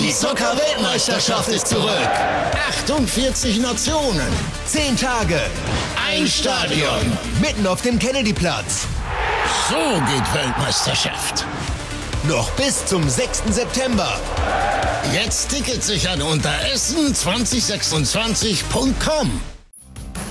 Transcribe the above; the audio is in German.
Die Zucker-Weltmeisterschaft ist zurück. 48 Nationen, 10 Tage, ein Stadion, mitten auf dem Kennedyplatz. So geht Weltmeisterschaft. Noch bis zum 6. September. Jetzt Tickets sichern unter essen2026.com.